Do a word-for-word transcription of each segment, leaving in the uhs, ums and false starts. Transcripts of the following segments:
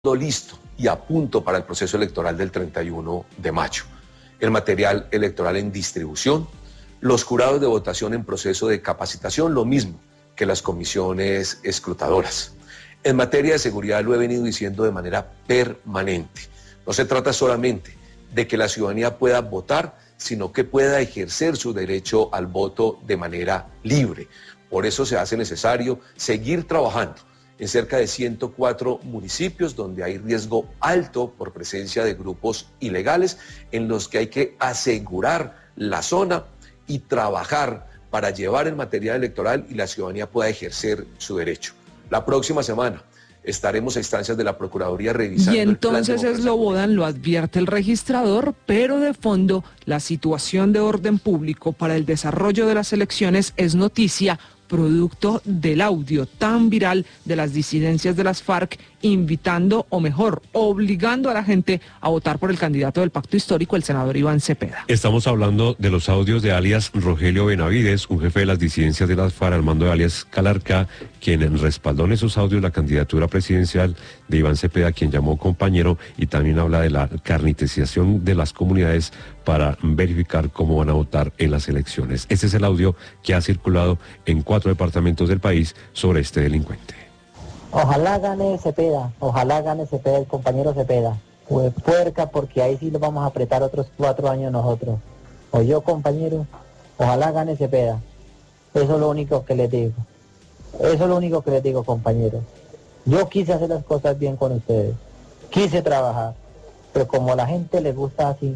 listo y a punto para el proceso electoral del treinta y uno de mayo. El material electoral en distribución, los jurados de votación en proceso de capacitación, lo mismo que las comisiones escrutadoras. En materia de seguridad lo he venido diciendo de manera permanente. No se trata solamente de que la ciudadanía pueda votar, sino que pueda ejercer su derecho al voto de manera libre. Por eso se hace necesario seguir trabajando en cerca de ciento cuatro municipios donde hay riesgo alto por presencia de grupos ilegales, en los que hay que asegurar la zona y trabajar para llevar el material electoral y la ciudadanía pueda ejercer su derecho. La próxima semana estaremos a instancias de la Procuraduría revisando. Y entonces Slobodan lo advierte el registrador, pero de fondo la situación de orden público para el desarrollo de las elecciones es noticia, producto del audio tan viral de las disidencias de las FARC invitando, o mejor, obligando a la gente a votar por el candidato del pacto histórico, el senador Iván Cepeda. Estamos hablando de los audios de alias Rogelio Benavides, un jefe de las disidencias de las FARC, al mando de alias Calarcá, quien respaldó en esos audios la candidatura presidencial de Iván Cepeda, quien llamó compañero, y también habla de la carnetización de las comunidades para verificar cómo van a votar en las elecciones. Este es el audio que ha circulado en cuatro departamentos del país sobre este delincuente. Ojalá gane Cepeda, ojalá gane Cepeda, el compañero Cepeda. Pues puerca, porque ahí sí lo vamos a apretar otros cuatro años nosotros. O yo, compañero, ojalá gane Cepeda. Eso es lo único que les digo. Eso es lo único que les digo, compañeros. Yo quise hacer las cosas bien con ustedes. Quise trabajar. Pero como a la gente le gusta así,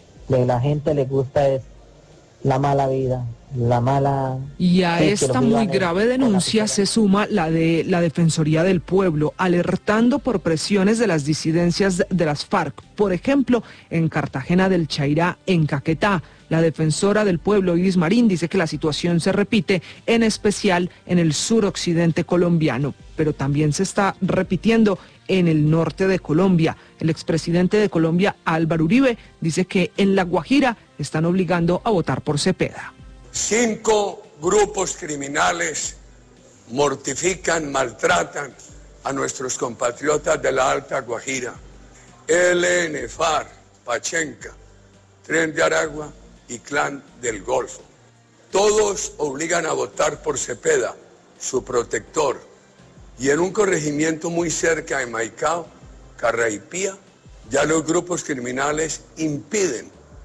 a la gente le gusta es la mala vida, la mala... Y a sí, esta muy grave denuncia se suma la de la Defensoría del Pueblo, alertando por presiones de las disidencias de las FARC. Por ejemplo, en Cartagena del Chairá, en Caquetá, la defensora del pueblo, Iris Marín, dice que la situación se repite, en especial en el suroccidente colombiano, pero también se está repitiendo en el norte de Colombia. El expresidente de Colombia, Álvaro Uribe, dice que en La Guajira están obligando a votar por Cepeda. Cinco grupos criminales mortifican, maltratan a nuestros compatriotas de la Alta Guajira. E L N, FARC, Pachenca, Tren de Aragua y Clan del Golfo. Todos obligan a votar por Cepeda, su protector. Y en un corregimiento muy cerca de Maicao, Carraipía, ya los grupos criminales impiden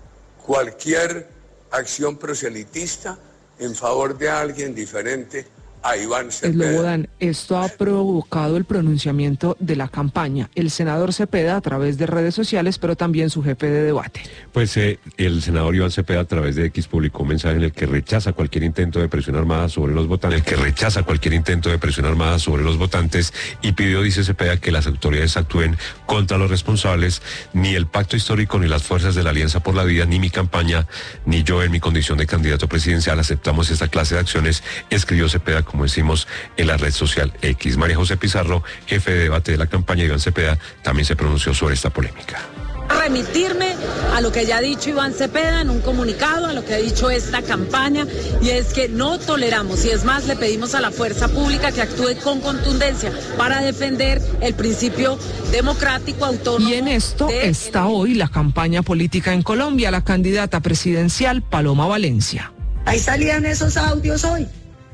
cualquier acción proselitista en favor de alguien diferente a Iván Cepeda. Slobodan, esto ha provocado el pronunciamiento de la campaña. El senador Cepeda a través de redes sociales, pero también su jefe de debate. Pues eh, el senador Iván Cepeda a través de X publicó un mensaje en el que rechaza cualquier intento de presión armada sobre los votantes, el que rechaza cualquier intento de presión armada sobre los votantes y pidió, dice Cepeda, que las autoridades actúen contra los responsables. Ni el pacto histórico, ni las fuerzas de la Alianza por la Vida, ni mi campaña, ni yo en mi condición de candidato presidencial aceptamos esta clase de acciones, escribió Cepeda, como decimos, en la red social X. María José Pizarro, jefe de debate de la campaña Iván Cepeda, también se pronunció sobre esta polémica. Remitirme a lo que ya ha dicho Iván Cepeda en un comunicado, a lo que ha dicho esta campaña, y es que no toleramos, y es más, le pedimos a la fuerza pública que actúe con contundencia para defender el principio democrático autónomo. Y en esto está el... hoy la campaña política en Colombia, la candidata presidencial Paloma Valencia. Ahí salían esos audios hoy.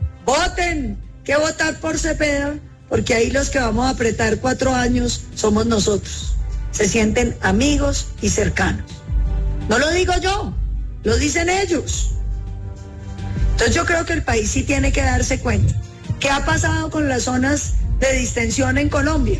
Voten, que votar por Cepeda, porque ahí los que vamos a apretar cuatro años somos nosotros. Se sienten amigos y cercanos. No lo digo yo, lo dicen ellos. Entonces yo creo que el país sí tiene que darse cuenta. ¿Qué ha pasado con las zonas de distensión en Colombia?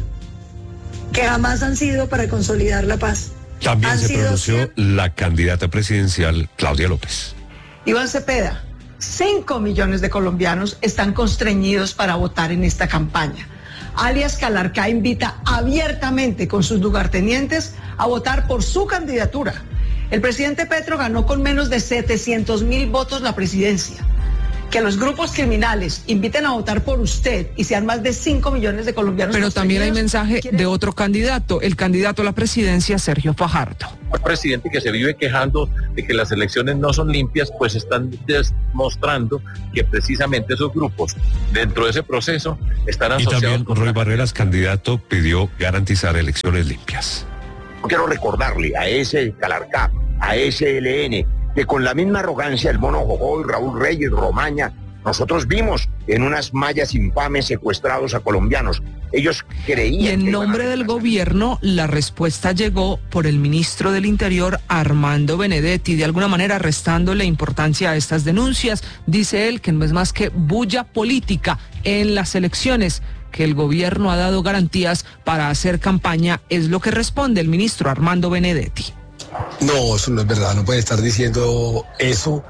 Que jamás han sido para consolidar la paz. También se pronunció la candidata presidencial Claudia López. Iván Cepeda, cinco millones de colombianos están constreñidos para votar en esta campaña. Alias Calarcá invita abiertamente con sus lugartenientes a votar por su candidatura. El presidente Petro ganó con menos de setecientos mil votos la presidencia. Que los grupos criminales inviten a votar por usted y sean más de cinco millones de colombianos. Pero también hay mensaje de otro candidato, el candidato a la presidencia, Sergio Fajardo. El presidente que se vive quejando de que las elecciones no son limpias, pues están demostrando que precisamente esos grupos dentro de ese proceso están asociados. Y también Roy Barreras, candidato, pidió garantizar elecciones limpias. Quiero recordarle a ese Calarcá, a ese L N, que con la misma arrogancia el Mono Jojoy, Raúl Reyes, Romaña, nosotros vimos en unas mallas infames secuestrados a colombianos. Ellos creían... Y en nombre del gobierno, la respuesta llegó por el ministro del Interior, Armando Benedetti, de alguna manera restándole importancia a estas denuncias. Dice él que no es más que bulla política en las elecciones, que el gobierno ha dado garantías para hacer campaña, es lo que responde el ministro Armando Benedetti. No, eso no es verdad, no puede estar diciendo eso.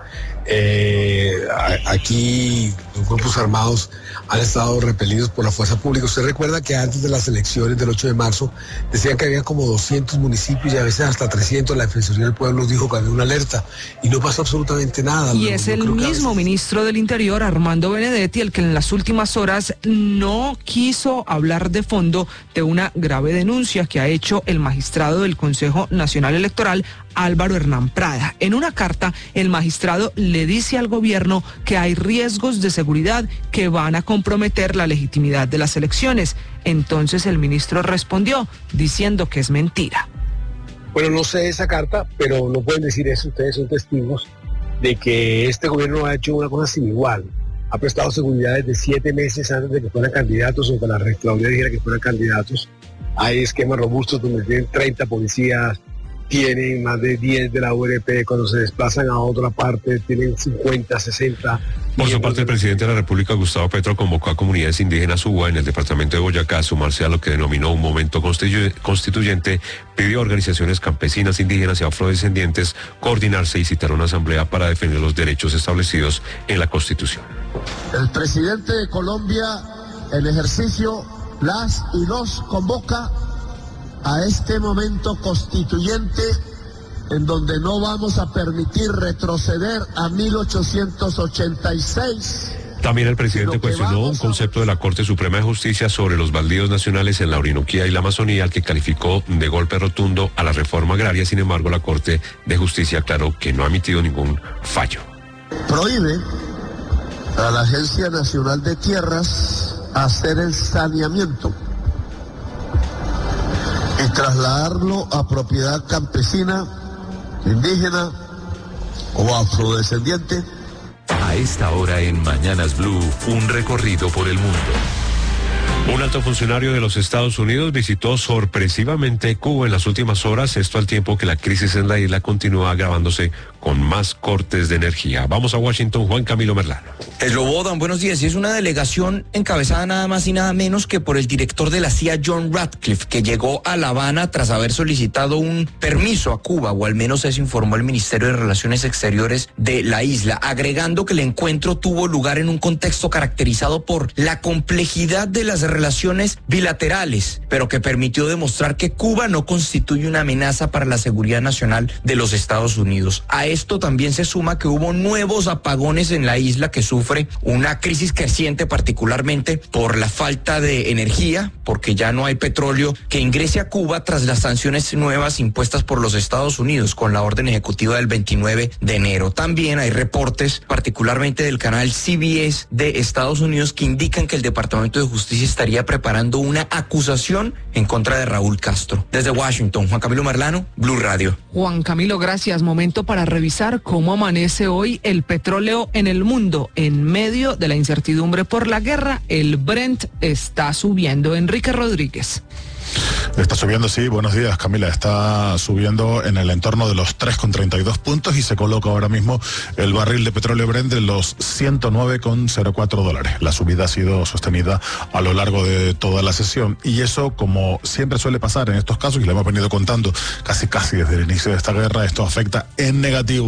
Eh, aquí los grupos armados han estado repelidos por la fuerza pública. Usted recuerda que antes de las elecciones del ocho de marzo decían que había como doscientos municipios y a veces hasta trescientos. La Defensoría del Pueblo dijo que había una alerta y no pasó absolutamente nada. Y no, es no el mismo veces... ministro del Interior, Armando Benedetti, el que en las últimas horas no quiso hablar de fondo de una grave denuncia que ha hecho el magistrado del Consejo Nacional Electoral, Álvaro Hernán Prada. En una carta, el magistrado le dice al gobierno que hay riesgos de seguridad que van a comprometer la legitimidad de las elecciones. Entonces el ministro respondió diciendo que es mentira. Bueno, no sé esa carta, pero no pueden decir eso. Ustedes son testigos de que este gobierno ha hecho una cosa sin igual. Ha prestado seguridad desde siete meses antes de que fueran candidatos o que la registraduría dijera que fueran candidatos. Hay esquemas robustos donde tienen treinta policías, tienen más de diez de la U R P, cuando se desplazan a otra parte tienen cincuenta, sesenta. Por su parte, el presidente de la República, Gustavo Petro, convocó a comunidades indígenas UBA en el departamento de Boyacá a sumarse a lo que denominó un momento constituyente. Pidió a organizaciones campesinas, indígenas y afrodescendientes coordinarse y citar una asamblea para defender los derechos establecidos en la Constitución. El presidente de Colombia, en ejercicio, las y los convoca a este momento constituyente en donde no vamos a permitir retroceder a mil ochocientos ochenta y seis. También el presidente cuestionó un concepto de la Corte Suprema de Justicia sobre los baldíos nacionales en la Orinoquía y la Amazonía, al que calificó de golpe rotundo a la reforma agraria. Sin embargo, la Corte de Justicia aclaró que no ha emitido ningún fallo. Prohíbe a la Agencia Nacional de Tierras hacer el saneamiento y trasladarlo a propiedad campesina, indígena o afrodescendiente. A esta hora en Mañanas Blue, un recorrido por el mundo. Un alto funcionario de los Estados Unidos visitó sorpresivamente Cuba en las últimas horas, esto al tiempo que la crisis en la isla continúa agravándose con más cortes de energía. Vamos a Washington, Juan Camilo Merlano. Eslobodan, buenos días. Y es una delegación encabezada nada más y nada menos que por el director de la C I A, John Ratcliffe, que llegó a La Habana tras haber solicitado un permiso a Cuba, o al menos eso informó el Ministerio de Relaciones Exteriores de la isla, agregando que el encuentro tuvo lugar en un contexto caracterizado por la complejidad de las relaciones bilaterales, pero que permitió demostrar que Cuba no constituye una amenaza para la seguridad nacional de los Estados Unidos. A esto también se suma que hubo nuevos apagones en la isla, que sufre una crisis creciente, particularmente por la falta de energía, porque ya no hay petróleo que ingrese a Cuba tras las sanciones nuevas impuestas por los Estados Unidos con la orden ejecutiva del veintinueve de enero. También hay reportes, particularmente del canal C B S de Estados Unidos, que indican que el Departamento de Justicia estaría preparando una acusación en contra de Raúl Castro. Desde Washington, Juan Camilo Merlano, Blue Radio. Juan Camilo, gracias. Momento para revisar cómo amanece hoy el petróleo en el mundo. En medio de la incertidumbre por la guerra, el Brent está subiendo. Enrique Rodríguez. Está subiendo, sí, buenos días, Camila. Está subiendo en el entorno de los tres con treinta y dos puntos y se coloca ahora mismo el barril de petróleo Brent en los ciento nueve con cero cuatro dólares. La subida ha sido sostenida a lo largo de toda la sesión y eso, como siempre suele pasar en estos casos, y lo hemos venido contando casi casi desde el inicio de esta guerra, esto afecta en negativo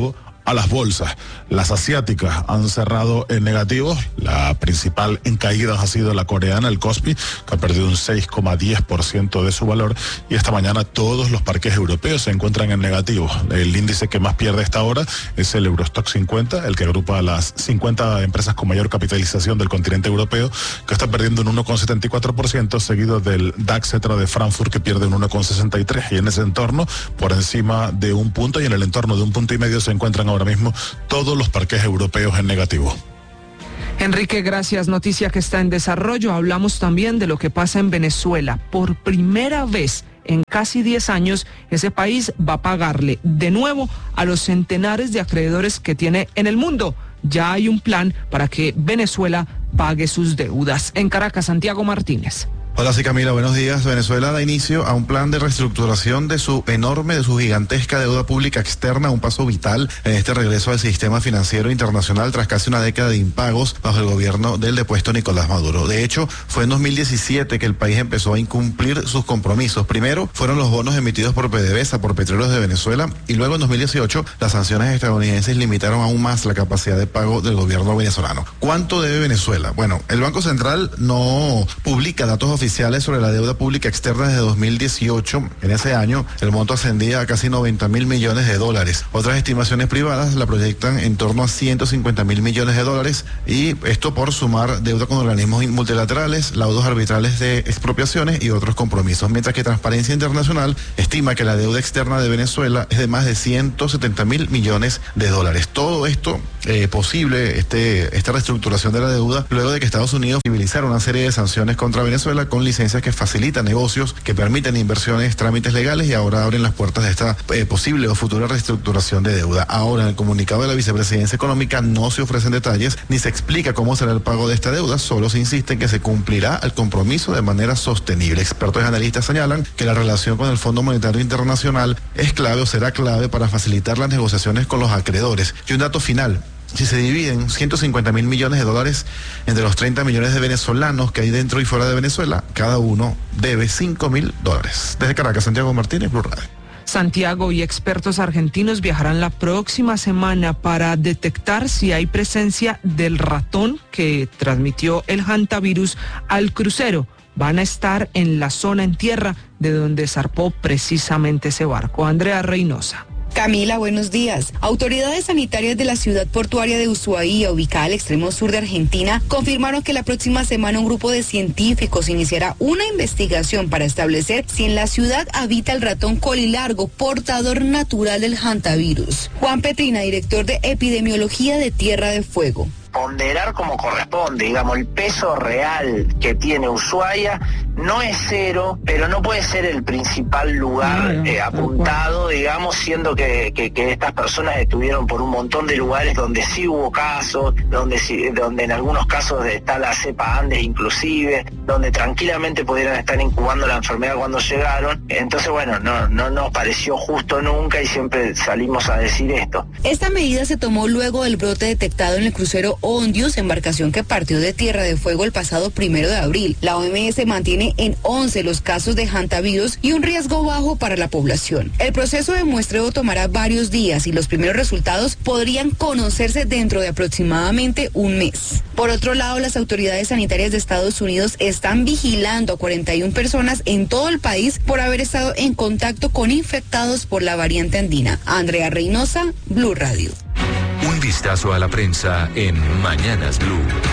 a las bolsas. Las asiáticas han cerrado en negativo. La principal en caídas ha sido la coreana, el Kospi, que ha perdido un seis coma diez por ciento de su valor. Y esta mañana todos los parques europeos se encuentran en negativo. El índice que más pierde esta hora es el Eurostock cincuenta, el que agrupa a las cincuenta empresas con mayor capitalización del continente europeo, que está perdiendo un uno coma setenta y cuatro por ciento, seguido del DAX Cetra de Frankfurt, que pierde un uno coma sesenta y tres por ciento. Y en ese entorno, por encima de un punto y en el entorno de un punto y medio, se encuentran ahora mismo todos los parques europeos en negativo. Enrique, gracias. Noticia que está en desarrollo. Hablamos también de lo que pasa en Venezuela. Por primera vez en casi diez años, ese país va a pagarle de nuevo a los centenares de acreedores que tiene en el mundo. Ya hay un plan para que Venezuela pague sus deudas. En Caracas, Santiago Martínez. Hola, sí, Camila, buenos días. Venezuela da inicio a un plan de reestructuración de su enorme, de su gigantesca deuda pública externa, un paso vital en este regreso al sistema financiero internacional tras casi una década de impagos bajo el gobierno del depuesto Nicolás Maduro. De hecho, fue en dos mil diecisiete que el país empezó a incumplir sus compromisos. Primero fueron los bonos emitidos por PDVSA, por Petróleos de Venezuela, y luego en dos mil dieciocho las sanciones estadounidenses limitaron aún más la capacidad de pago del gobierno venezolano. ¿Cuánto debe Venezuela? Bueno, el Banco Central no publica datos oficiales oficiales sobre la deuda pública externa desde dos mil dieciocho. En ese año el monto ascendía a casi noventa mil millones de dólares. Otras estimaciones privadas la proyectan en torno a ciento cincuenta mil millones de dólares, y esto por sumar deuda con organismos multilaterales, laudos arbitrales de expropiaciones y otros compromisos, mientras que Transparencia Internacional estima que la deuda externa de Venezuela es de más de ciento setenta mil millones de dólares. Todo esto eh, posible, este, esta reestructuración de la deuda, luego de que Estados Unidos civilizaron una serie de sanciones contra Venezuela con licencias que facilitan negocios, que permiten inversiones, trámites legales, y ahora abren las puertas de esta eh, posible o futura reestructuración de deuda. Ahora, en el comunicado de la Vicepresidencia Económica no se ofrecen detalles ni se explica cómo será el pago de esta deuda, solo se insiste en que se cumplirá el compromiso de manera sostenible. Expertos y analistas señalan que la relación con el Fondo Monetario Internacional es clave o será clave para facilitar las negociaciones con los acreedores. Y un dato final: si se dividen ciento cincuenta mil millones de dólares entre los treinta millones de venezolanos que hay dentro y fuera de Venezuela, cada uno debe cinco mil dólares. Desde Caracas, Santiago Martínez, Blue Radio. Santiago y expertos argentinos viajarán la próxima semana para detectar si hay presencia del ratón que transmitió el hantavirus al crucero. Van a estar en la zona en tierra de donde zarpó precisamente ese barco. Andrea Reynosa. Camila, buenos días. Autoridades sanitarias de la ciudad portuaria de Ushuaia, ubicada al extremo sur de Argentina, confirmaron que la próxima semana un grupo de científicos iniciará una investigación para establecer si en la ciudad habita el ratón colilargo, portador natural del hantavirus. Juan Petrina, director de epidemiología de Tierra de Fuego. Ponderar como corresponde, digamos, el peso real que tiene Ushuaia no es cero, pero no puede ser el principal lugar eh, apuntado, digamos, siendo que, que, que estas personas estuvieron por un montón de lugares donde sí hubo casos, donde sí, donde en algunos casos está la cepa Andes inclusive, donde tranquilamente pudieran estar incubando la enfermedad cuando llegaron. Entonces, bueno, no, no nos pareció justo nunca y siempre salimos a decir esto. Esta medida se tomó luego del brote detectado en el crucero Ondius, embarcación que partió de Tierra de Fuego el pasado primero de abril. La O M S mantiene en once los casos de hantavirus y un riesgo bajo para la población. El proceso de muestreo tomará varios días y los primeros resultados podrían conocerse dentro de aproximadamente un mes. Por otro lado, las autoridades sanitarias de Estados Unidos están vigilando a cuarenta y una personas en todo el país por haber estado en contacto con infectados por la variante andina. Andrea Reynosa, Blue Radio. Un vistazo a la prensa en Mañanas Blue.